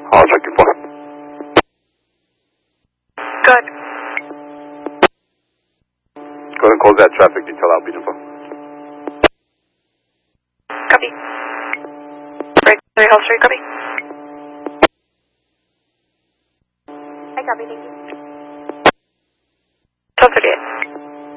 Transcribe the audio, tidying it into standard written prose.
How is that for? Good. Go ahead and close that traffic detail out, beautiful. Copy. Right, 3 Hill Street, copy. I copy, thank you.